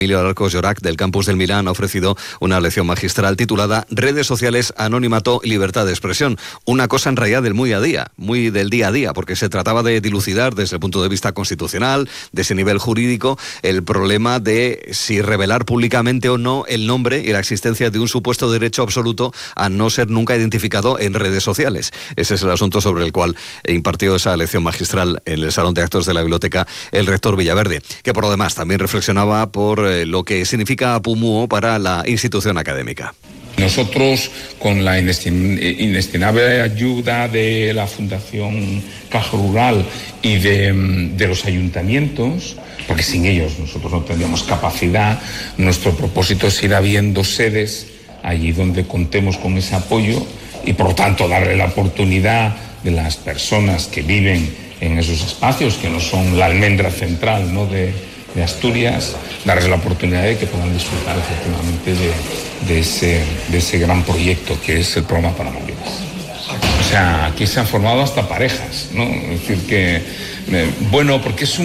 Emilio Alarcos Llorac, del campus del Milán, ha ofrecido una lección magistral titulada Redes sociales, anonimato y libertad de expresión. Una cosa en realidad muy del día a día, porque se trataba de dilucidar desde el punto de vista constitucional, de ese nivel jurídico, el problema de si revelar públicamente o no el nombre y la existencia de un supuesto derecho absoluto a no ser nunca identificado en redes sociales. Ese es el asunto sobre el cual impartió esa lección magistral en el Salón de Actos de la Biblioteca el rector Villaverde, que por lo demás también reflexionaba por lo que significa PUMUO para la institución académica. Nosotros, con la inestimable ayuda de la Fundación Caja Rural y de los ayuntamientos, porque sin ellos nosotros no tendríamos capacidad, nuestro propósito es ir abriendo sedes allí donde contemos con ese apoyo y, por lo tanto, darle la oportunidad de las personas que viven en esos espacios, que no son la almendra central, ¿no?, de Asturias, darles la oportunidad de que puedan disfrutar efectivamente de ese gran proyecto que es el programa para mayores. O sea, aquí se han formado hasta parejas, ¿no? Es decir, que, porque es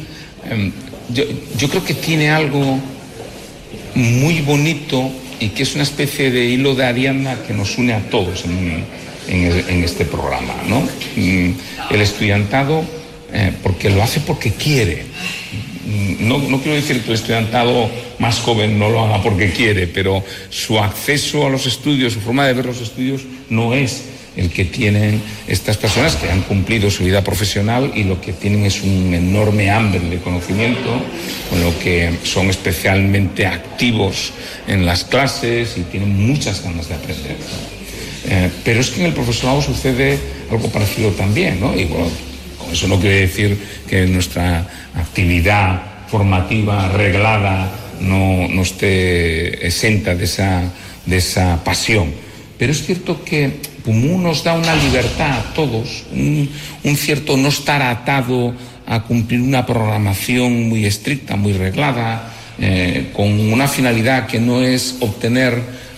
yo creo que tiene algo muy bonito y que es una especie de hilo de Ariadna que nos une a todos en este programa, ¿no? El estudiantado, porque lo hace porque quiere. No quiero decir que el estudiantado más joven no lo haga porque quiere, pero su acceso a los estudios, su forma de ver los estudios no es el que tienen estas personas que han cumplido su vida profesional y lo que tienen es un enorme hambre de conocimiento, con lo que son especialmente activos en las clases y tienen muchas ganas de aprender. Pero es que en el profesorado sucede algo parecido también, ¿no? Y bueno, con eso no quiere decir que nuestra actividad formativa reglada no esté exenta de esa pasión. Pero es cierto que PUMU nos da una libertad a todos, un cierto no estar atado a cumplir una programación muy estricta, muy reglada, con una finalidad que no es obtener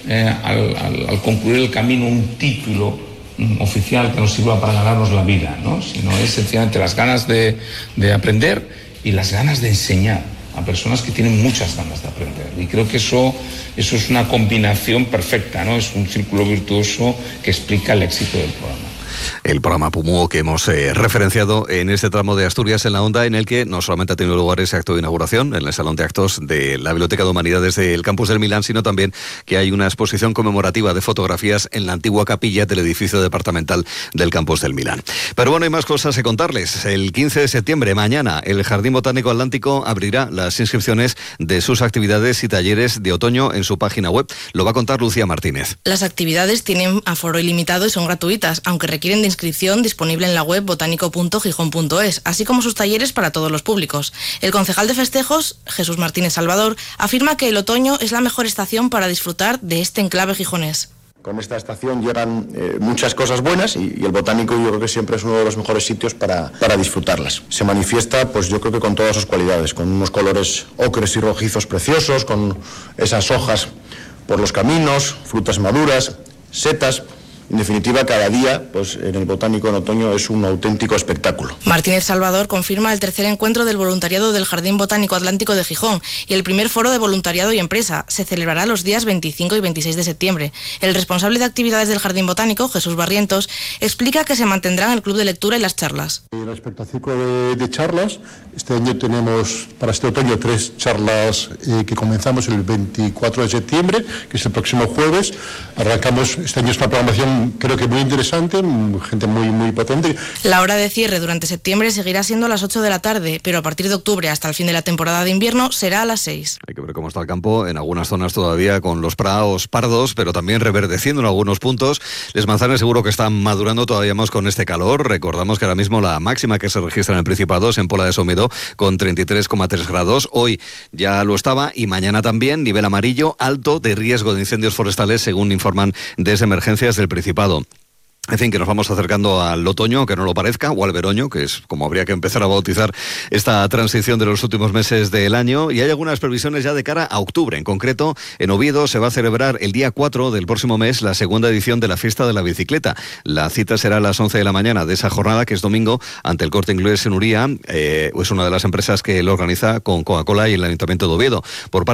al concluir el camino un título oficial que nos sirva para ganarnos la vida, ¿no? Sino es sencillamente las ganas de aprender y las ganas de enseñar a personas que tienen muchas ganas de aprender. Y creo que eso es una combinación perfecta, ¿no? Es un círculo virtuoso que explica el éxito del programa. El programa PUMUO que hemos referenciado en este tramo de Asturias en la Onda, en el que no solamente ha tenido lugar ese acto de inauguración en el Salón de Actos de la Biblioteca de Humanidades del campus del Milán, sino también que hay una exposición conmemorativa de fotografías en la antigua capilla del edificio departamental del campus del Milán. Pero bueno, hay más cosas que contarles. El 15 de septiembre, mañana, el Jardín Botánico Atlántico abrirá las inscripciones de sus actividades y talleres de otoño en su página web. Lo va a contar Lucía Martínez. Las actividades tienen aforo ilimitado y son gratuitas, aunque requieren de inscripción disponible en la web botánico.gijón.es, así como sus talleres para todos los públicos. El concejal de festejos, Jesús Martínez Salvador, afirma que el otoño es la mejor estación para disfrutar de este enclave gijonés. Con esta estación llegan muchas cosas buenas y el botánico yo creo que siempre es uno de los mejores sitios para disfrutarlas. Se manifiesta, pues yo creo que con todas sus cualidades, con unos colores ocres y rojizos preciosos, con esas hojas por los caminos, frutas maduras, setas. En definitiva, cada día, pues en el Botánico en otoño es un auténtico espectáculo. Martínez Salvador confirma el tercer encuentro del voluntariado del Jardín Botánico Atlántico de Gijón y el primer foro de voluntariado y empresa. Se celebrará los días 25 y 26 de septiembre. El responsable de actividades del Jardín Botánico, Jesús Barrientos, explica que se mantendrán el club de lectura y las charlas. Respecto al ciclo de charlas, este año tenemos para este otoño 3 charlas que comenzamos el 24 de septiembre, que es el próximo jueves. Arrancamos, este año es una programación creo que muy interesante, gente muy potente. La hora de cierre durante septiembre seguirá siendo a las 8 de la tarde, pero a partir de octubre hasta el fin de la temporada de invierno será a las 6. Hay que ver cómo está el campo, en algunas zonas todavía con los praos pardos, pero también reverdeciendo en algunos puntos. Les manzanas seguro que están madurando todavía más con este calor. Recordamos que ahora mismo la máxima que se registra en el Principado es en Pola de Somedo con 33,3 grados. Hoy ya lo estaba y mañana también, nivel amarillo alto de riesgo de incendios forestales según informan desde emergencias del Principado. En fin, que nos vamos acercando al otoño, que no lo parezca, o al veroño, que es como habría que empezar a bautizar esta transición de los últimos meses del año. Y hay algunas previsiones ya de cara a octubre. En concreto, en Oviedo se va a celebrar el día 4 del próximo mes la segunda edición de la Fiesta de la Bicicleta. La cita será a las 11 de la mañana de esa jornada, que es domingo, ante el Corte Inglés en Uría. Es una de las empresas que lo organiza con Coca-Cola y el Ayuntamiento de Oviedo. Por parte